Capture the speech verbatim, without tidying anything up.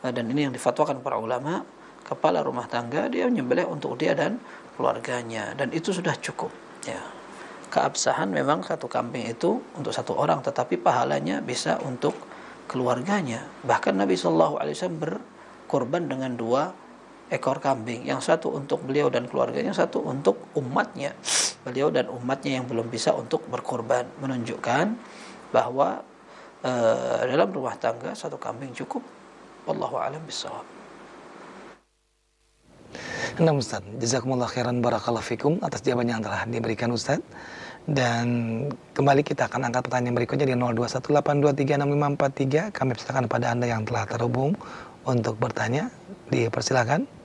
dan ini yang difatwakan para ulama, kepala rumah tangga dia menyembelih untuk dia dan keluarganya, dan itu sudah cukup ya. Keabsahan memang satu kambing itu untuk satu orang, tetapi pahalanya bisa untuk keluarganya. Bahkan Nabi Shallallahu Alaihi Wasallam berkorban dengan dua ekor kambing, yang satu untuk beliau dan keluarganya, yang satu untuk umatnya, beliau dan umatnya yang belum bisa untuk berkorban, menunjukkan bahwa e, dalam rumah tangga satu kambing cukup. Wallahu a'lam bishawab. Nah Ustaz, jazakumullah khairan barakallahu fikum atas jawaban yang telah diberikan Ustaz. Dan kembali kita akan angkat pertanyaan berikutnya di nol dua satu delapan dua tiga enam lima empat tiga. Kami persilakan pada Anda yang telah terhubung untuk bertanya, dipersilakan.